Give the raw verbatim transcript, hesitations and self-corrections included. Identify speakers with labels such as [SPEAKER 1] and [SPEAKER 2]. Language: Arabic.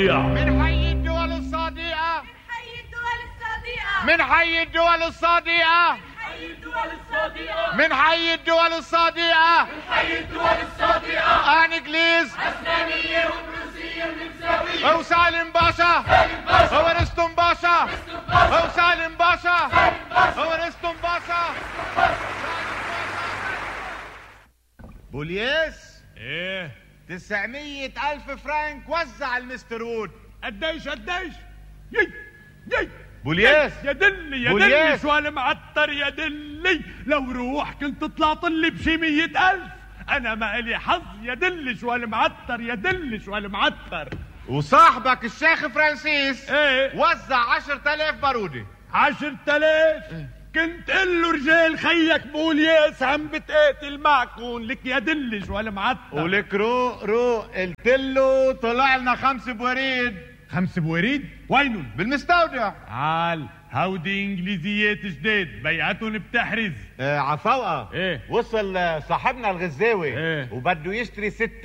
[SPEAKER 1] من حي الدول الصديقة من حي الدول الصديقة من حي الدول الصديقة
[SPEAKER 2] من حي الدول الصديقة
[SPEAKER 1] انجليز
[SPEAKER 2] عثمانية وروسية ونمساوية
[SPEAKER 1] وسالم باشا هو رستم باشا هو سالم باشا هو رستم باشا. بوليس
[SPEAKER 3] ايه
[SPEAKER 1] تسعمية ألف فرانك وزع المستر وود.
[SPEAKER 3] قديش قديش؟ يي يي
[SPEAKER 1] بوليس
[SPEAKER 3] يا دلي يا
[SPEAKER 1] بوليس.
[SPEAKER 3] دلي شو هالمعطر يا دلي، لو روح كنت طلعت لي بشي مية ألف. أنا ما إلي حظ يا دلي شو هالمعطر يا دلي شو هالمعطر.
[SPEAKER 1] وصاحبك الشيخ فرانسيس
[SPEAKER 3] ايه
[SPEAKER 1] وزع عشرة آلاف بارودة.
[SPEAKER 3] عشرة آلاف كنت قل له رجال خيك بوليس عم بتقاتل معكم لك يا دلي شو هالمعطر.
[SPEAKER 1] ولك روق روق قلت له طلع لنا خمس بوريد.
[SPEAKER 3] خمس بوريد وينهم؟
[SPEAKER 1] بالمستودع.
[SPEAKER 3] عال هودي انجليزيات جداد بيعتهم بتحرز.
[SPEAKER 1] آه عفوقة
[SPEAKER 3] ايه
[SPEAKER 1] وصل صاحبنا الغزاوي
[SPEAKER 3] ايه
[SPEAKER 1] وبده يشتري ست